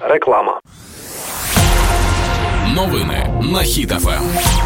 Реклама. Новини на Хіт ФМ.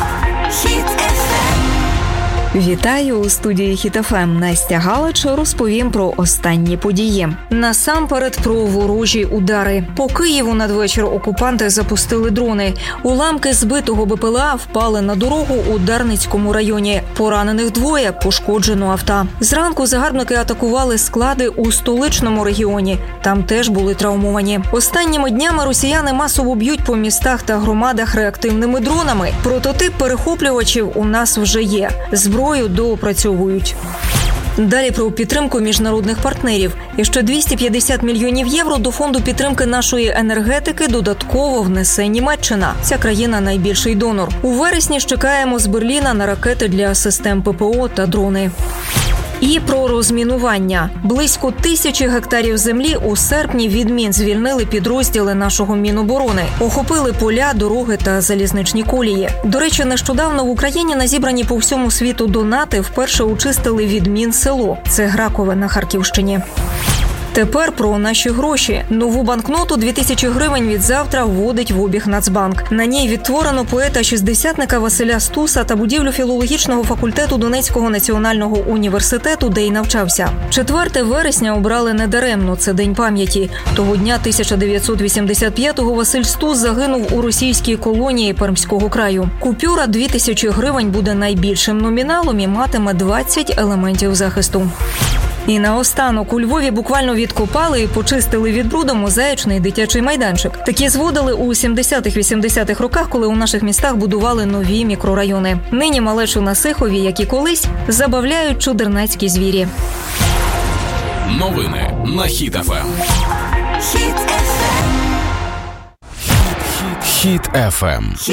Вітаю у студії Хіт ФМ. Настя Галич розповім про останні події. Насамперед про ворожі удари. По Києву надвечір окупанти запустили дрони. Уламки збитого БПЛА впали на дорогу у Дарницькому районі. Поранених 2, пошкоджено авто. Зранку загарбники атакували склади у столичному регіоні. Там теж були травмовані. Останніми днями росіяни масово б'ють по містах та громадах реактивними дронами. Прототип перехоплювачів у нас вже є. Зброю доопрацьовують. Далі про підтримку міжнародних партнерів. І ще 250 мільйонів євро до фонду підтримки нашої енергетики додатково внесе Німеччина. Ця країна – найбільший донор. У вересні ж чекаємо з Берліна на ракети для систем ППО та дрони. І про розмінування. Близько 1000 гектарів землі у серпні від мін звільнили підрозділи нашого Міноборони. Охопили поля, дороги та залізничні колії. До речі, нещодавно в Україні на зібрані по всьому світу донати вперше очистили від мін село. Це Гракове на Харківщині. Тепер про наші гроші. Нову банкноту 2000 гривень від завтра вводить в обіг Нацбанк. На ній відтворено поета-шістдесятника Василя Стуса та будівлю філологічного факультету Донецького національного університету, де й навчався. 4 вересня обрали недаремно. Це День пам'яті. Того дня 1985-го Василь Стус загинув у російській колонії Пермського краю. Купюра 2000 гривень буде найбільшим номіналом і матиме 20 елементів захисту. І наостанок у Львові буквально відкопали і почистили від бруду мозаїчний дитячий майданчик. Такі зводили у 70-х-80-х роках, коли у наших містах будували нові мікрорайони. Нині малечу на Сихові, як і колись, забавляють чудернацькі звірі. Новини на Хіт ФМ. Хіт ФМ.